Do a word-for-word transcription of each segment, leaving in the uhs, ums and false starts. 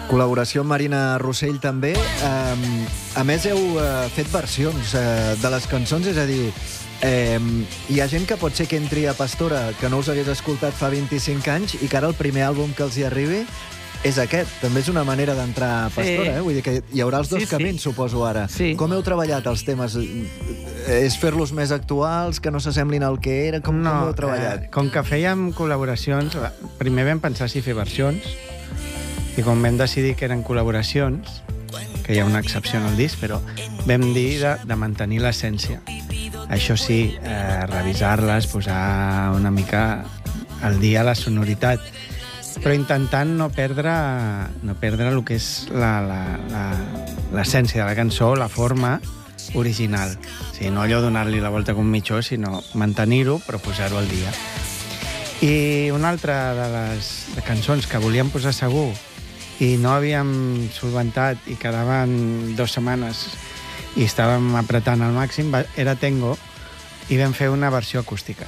Col·laboració amb Marina Rossell, també. Um, a més, heu uh, fet versions uh, de les cançons, és a dir, um, hi ha gent que pot ser que entri a Pastora, que no us hagués escoltat fa vint-i-cinc anys, i que ara el primer àlbum que els hi arribi és aquest. També és una manera d'entrar a Pastora, sí. eh? Vull dir que hi haurà els dos sí, camins, sí. suposo, ara. Sí. Com heu treballat els temes? És fer-los més actuals, que no s'assemblin al que era? Com, no, com heu treballat? Eh, com que fèiem col·laboracions, primer vam pensar si fer versions, i quan vam decidir que eren col·laboracions, que hi ha una excepció en el disc, però vam dir de, de mantenir l'essència. Això sí, eh, revisar-les, posar una mica al dia la sonoritat, però intentant no perdre, no perdre el que és l'essència de la cançó, la forma original. O sigui, no allò donar-li la volta com mitjó, sinó mantenir-ho, però posar-ho al dia. I una altra de les de cançons que volíem posar segur i no havíem solventat i quedaven dues setmanes i estàvem apretant al màxim, era Tengo, i vam fer una versió acústica.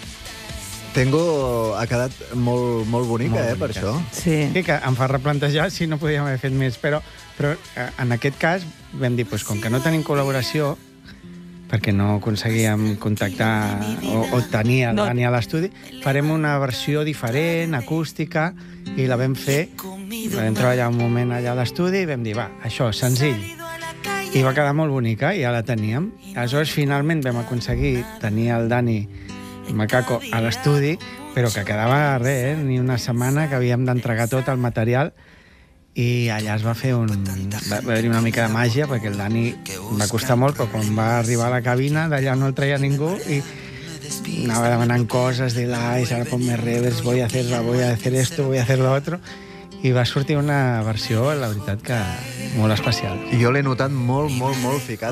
Tengo ha quedat molt, molt bonica, molt eh, bonica, per això. Sí. Sí, que em fa replantejar si no podíem haver fet més, però, però en aquest cas vam dir, doncs, com que no tenim col·laboració, perquè no aconseguíem contactar o, o tenir el no. Dani a l'estudi, farem una versió diferent, acústica, i la vam fer, vam treballar un moment allà a l'estudi i vam dir, va, això, senzill. I va quedar molt bonica, i ja la teníem. Aleshores, finalment vam aconseguir tenir el Dani Macaco a l'estudi, però que quedava res, eh? Ni una setmana que havíem d'entregar tot el material, i allà es va fer un... va haver-hi una mica de màgia, perquè el Dani va costar molt, però quan va arribar a la cabina, d'allà no el treia ningú, i anava demanant coses de l'Ais, ara ponme revers, voy a hacer, voy a hacer esto, voy a hacer lo otro, i va sortir una versió, la veritat, que molt especial. I jo l'he notat molt, molt, molt ficat.